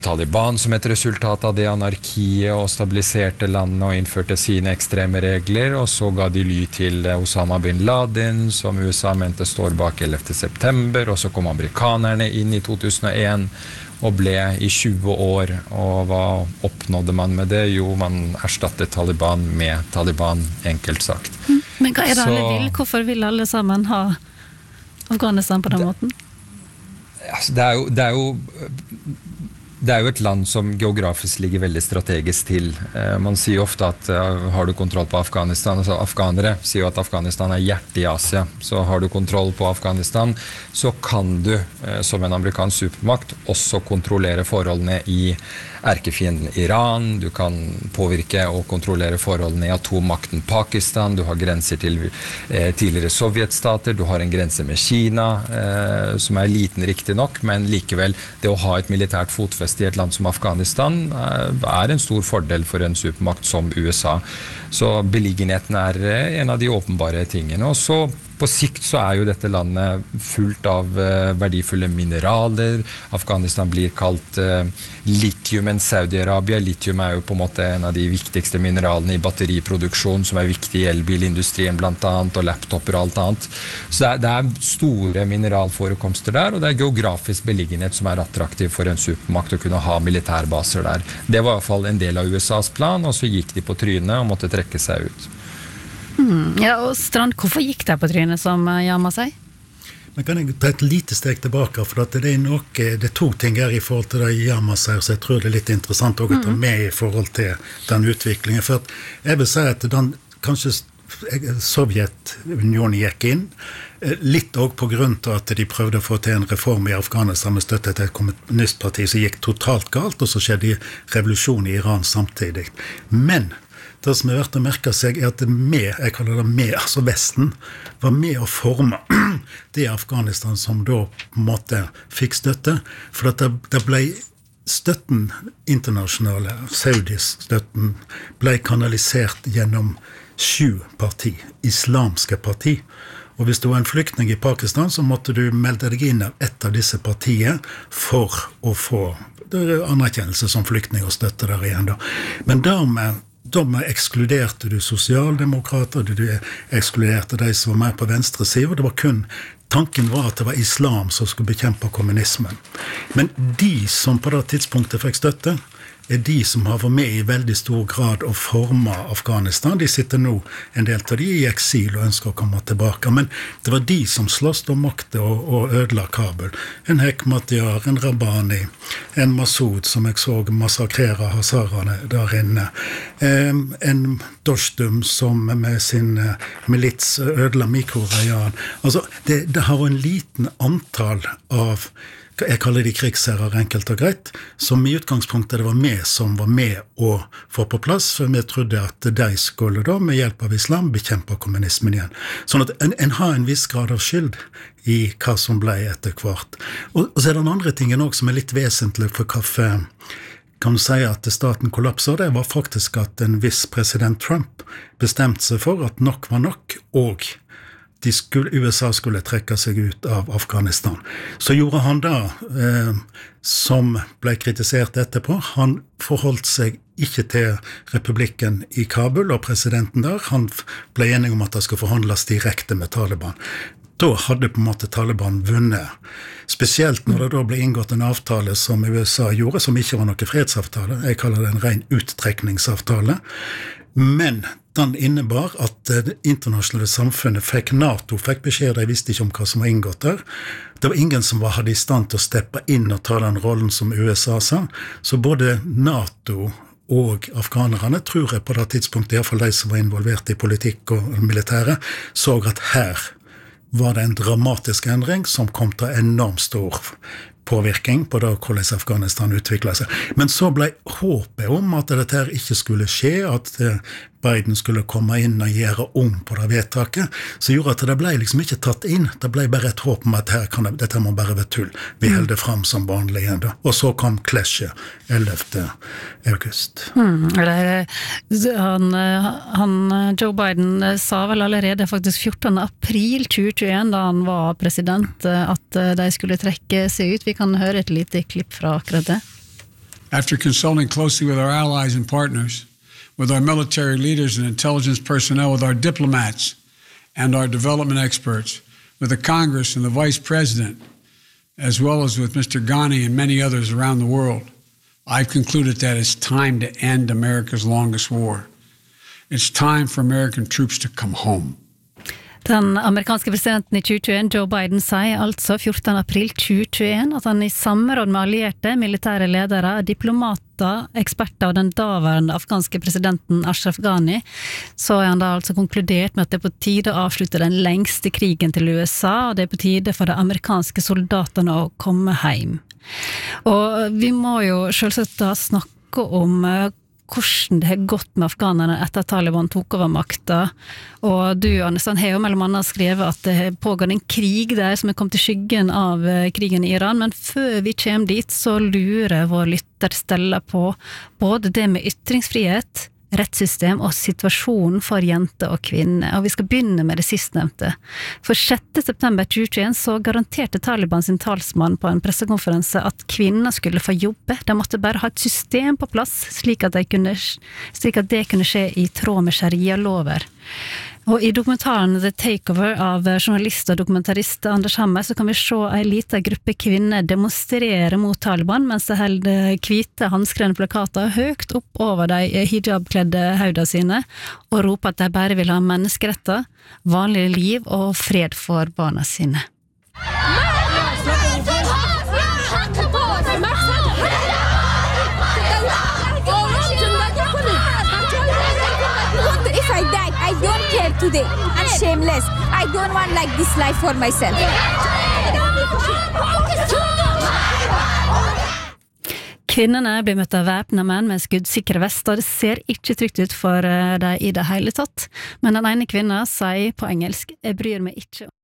Taliban som et resultat av det anarkiet og stabiliserte landet og innførte sine ekstreme regler, og så ga de ly til Osama bin Laden, som USA mente står bak 11. september, og så kom amerikanerne inn i 2001 og ble i 20 år, og hva oppnådde man med det? Jo, man erstattet Taliban med Taliban, enkelt sagt. Men hva det alle vil? Hvorfor vil alle sammen ha Afghanistan på den måten? Altså, det er jo et land som geografisk ligger veldig strategisk til. Man sier ofte at har du kontroll på Afghanistan, altså afghanere sier jo at Afghanistan er hjertet i Asia, så har du kontroll på Afghanistan, så kan du som en amerikansk supermakt også kontrollere forholdene i erkefienden Iran, du kan påvirke og kontrollere forholdene i atommakten Pakistan, du har grenser til tidligere sovjetstater, du har en grense med Kina, som er liten riktig nok, men likevel det å ha et militært fotfeste i et land som Afghanistan er en stor fordel for en supermakt som USA. Så beliggenheten er en av de åpenbare tingene, og så på sikt så er jo dette landet fullt av verdifulle mineraler. Afghanistan blir kalt lithium enn Saudi-Arabia. Lithium er jo på en måte en av de viktigste mineralene i batteriproduksjon, som er viktig i elbilindustrien blant annet, og laptoper og alt annet. Så det er store mineralforekomster der, og det er geografisk beliggenhet som er attraktiv for en supermakt å kunne ha militærbaser der. Det var i hvert fall en del av USAs plan, og så gikk de på trynet og måtte trekke seg ut. Ja, og Strand, hvorfor gikk det på trynet som jammer seg? Men kan jeg ta et lite steg tilbake, for at det er to ting her i forhold til det jammer seg, så jeg tror det er litt interessant å ta med i forhold til den utviklingen. For at jeg vil si at kanskje Sovjetunionen gikk inn, litt også på grunn til at de prøvde å få til en reform i Afghanistan med støtte til et kommunistparti som gikk totalt galt, og så skjedde revolusjon i Iran samtidig. Men det som er verdt å merke seg er at jeg kaller det med, altså Vesten, var med å forme det Afghanistan som da på en måte fikk støtte, for at det ble støtten internasjonale, saudisk støtten, ble kanalisert gjennom 7 parti, islamske parti. Og hvis du var en flyktning i Pakistan, så måtte du melde deg inn av et av disse partiene for å få anerkjennelse som flyktning og støtte der igjen. Men dermed ekskluderte du sosialdemokrater, du ekskluderte de som var med på venstre side, og det var tanken var at det var islam som skulle bekjempe kommunismen. Men de som på det tidspunktet fikk støtte, er de som har vært med i veldig stor grad å forme Afghanistan. De sitter nå, en del av de i eksil og ønsker å komme tilbake. Men det var de som slåss om makte og ødela Kabul. En Hekmatyar, en Rabbani, en Masoud som jeg så massakrere Hazarene der inne. En Dostum som med sin milits ødela Mikrorajan. Altså, det har en liten antall av jeg kaller de krigsherrer enkelt og greit, som i utgangspunktet det var med som var med å få på plass, for vi trodde at de skulle da med hjelp av islam bekjempe kommunismen igjen. Sånn at en har en viss grad av skyld i hva som ble etter hvert. Og så er det den andre tingen også som er litt vesentlig for kaffe. Kan du si at staten kollapser? Det var faktisk at en viss president Trump bestemte seg for at nok var nok, og USA skulle trekke seg ut av Afghanistan. Så gjorde han det, som ble kritisert etterpå. Han forholdt seg ikke til republikken i Kabul og presidenten der. Han ble enig om at det skulle forhandles direkte med Taliban. Da hadde på en måte Taliban vunnet. Spesielt når det da ble inngått en avtale som USA gjorde, som ikke var noen fredsavtale. Jeg kaller det en ren uttrekningsavtale. Men den innebar at det internasjonale samfunnet NATO fikk beskjed, de visste ikke om hva som var inngått der. Det var ingen som hadde i stand til å steppe inn og ta den rollen som USA sa. Så både NATO og afghanerne, tror jeg på det tidspunktet, i hvert fall de som var involvert i politikk og militære, så at her var det en dramatisk endring som kom til enormt stor påvirkning på det hvordan Afghanistan utviklet seg. Men så ble håpet om at dette her ikke skulle skje, at Biden skulle komme inn og gjøre om på det vedtaket, så gjorde at det ble liksom ikke tatt inn. Det ble bare et håp om at dette må bare være tull. Vi held det fram som vanlig igjen da. Og så kom clashet 11. august. Joe Biden sa vel allerede faktisk 14. april 2021, da han var president, at de skulle trekke seg ut. Vi kan høre et lite klipp fra akkurat det. After consulting closely with our allies and partners, with our military leaders and intelligence personnel, with our diplomats and our development experts, with the Congress and the Vice President, as well as with Mr. Ghani and many others around the world, I've concluded that it's time to end America's longest war. It's time for American troops to come home. Den amerikanske presidenten I 2021, Joe Biden, sier altså 14. april 2021 at han I samråd med allierte, militære ledere, diplomater, eksperter og den daværende afghanske presidenten Ashraf Ghani, så han da altså konkludert med at det på tide å avslutte den lengste krigen til USA, og det på tide for de amerikanske soldatene å komme hjem. Og vi må jo selvsagt da snakke om hvordan det har gått med afghanerne etter Taliban tok over makta. Og du, Anistan, har jo mellom annet skrevet at det pågår en krig der som kommet I skyggen av krigen I Iran, men før vi kommer dit så lurer vår lytter Stella på både det med ytringsfrihet, rettssystem og situasjonen for jenter og kvinner. Og vi skal begynne med det sistnevnte. For 6. september 2021 så garanterte Taliban sin talsmann på en pressekonferanse at kvinner skulle få jobbe. De måtte bare ha et system på plass, slik at det kunne skje I tråd med sharia-lover. Og I dokumentaren The Takeover av journalist og dokumentarist Anders Hammer så kan vi se en liten gruppe kvinner demonstrere mot Taliban mens de holder hvite handskrevne plakater høyt opp over de hijab-kledde hodene sine og roper at de bare vil ha menneskeretter, vanlig liv og fred for barna sine. Today. I'm shameless. I don't want like this life for myself. Kvinnene blir møtt av væpnede menn med skuddsikre vester. Det ser ikke trygt ut for dem I det hele tatt. Men den ene kvinnen sier på engelsk, jeg bryr meg ikke